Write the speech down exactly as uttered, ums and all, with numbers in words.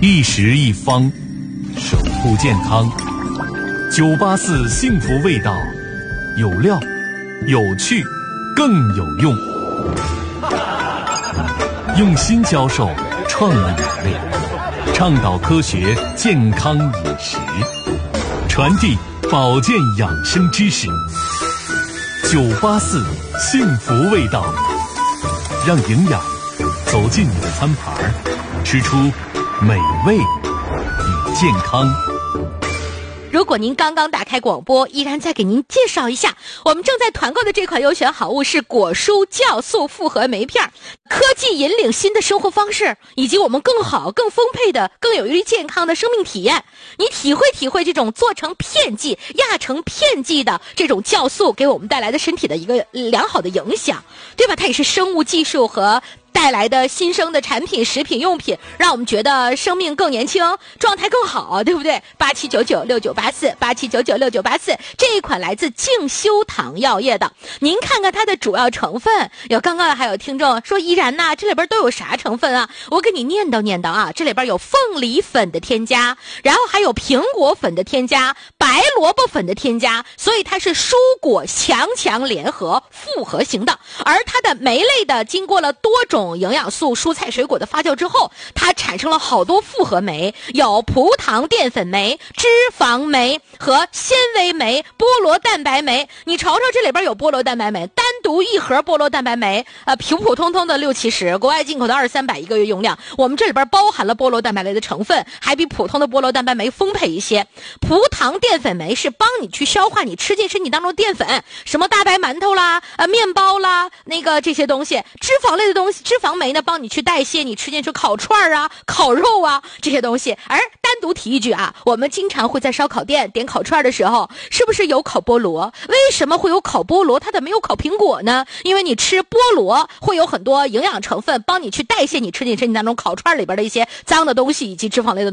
一食一方，守护健康。九八四幸福味道，有料、有趣、更有用。用心教授，创意演练，倡导科学健康饮食，传递保健养生知识。九八四幸福味道，让营养走进你的餐盘，吃出美味与健康。 如果您刚刚打开广播，依然再给您介绍一下，我们正在团购的这款优选好物是果蔬酵素复合酶片，科技引领新的生活方式，以及我们更好、更丰沛的、更有益于健康的生命体验。你体会体会这种做成片剂、压成片剂的这种酵素给我们带来的身体的一个良好的影响，对吧？它也是生物技术和带来的新生的产品、食品用品，让我们觉得生命更年轻，状态更好，对不对？八七九九六九八四，八七九九六九八四，这一款来自静修堂药业的，您看看它的主要成分。有刚刚还有听众说，依然呐，这里边都有啥成分啊？我给你念叨念叨啊，这里边有凤梨粉的添加，然后还有苹果粉的添加，白萝卜粉的添加，所以它是蔬果强强联合复合型的。而它的酶类的经过了多种营养素、蔬菜水果的发酵之后，它产生了好多复合酶，有葡萄淀粉酶、脂肪酶和纤维酶、菠萝蛋白酶。你瞅瞅，这里边有菠萝蛋白酶，单独一盒菠萝蛋白酶，呃，普普通通的六七十，国外进口的二三百一个月用量。我们这里边包含了菠萝蛋白类的成分，还比普通的菠萝蛋白酶丰沛一些。葡萄淀粉酶是帮你去消化你吃进身体当中的淀粉，什么大白馒头啦、呃面包啦，那个这些东西。脂肪类的东西，脂肪酶呢帮你去代谢你吃进去烤串啊、烤肉啊这些东西。而单独提一句啊，我们经常会在烧烤店点烤串的时候，是不是有烤菠萝？为什么会有烤菠萝，它的没有烤苹果呢？因为你吃菠萝会有很多营养成分帮你去代谢你吃进身体当中烤串里边的一些脏的东西以及脂肪类的东西。